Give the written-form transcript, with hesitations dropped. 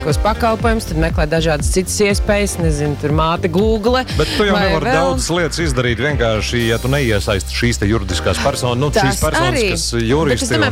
pakalpojumus, tad meklē dažādas citas iespējas, nezinu, tur māte Google. Bet tu jau nevari vēl... daudzas lietas izdarīt vienkārši, ja tu neiesaisti šīs te juridiskās personas, šīs personas, kas juristi